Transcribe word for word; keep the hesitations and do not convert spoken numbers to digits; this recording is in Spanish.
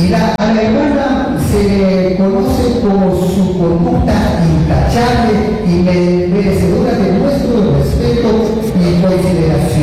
La, a la hermana se le conoce por su conducta intachable y merecedora de nuestro respeto y consideración.